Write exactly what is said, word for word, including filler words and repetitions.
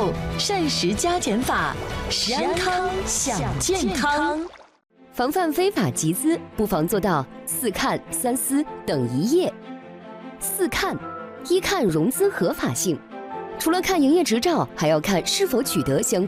后，膳食加减法，食安康享健康。 防范非法集资，不妨做到四看三思等一页。四看：一看融资合法性，除了看营业执照，还要看是否取得相关。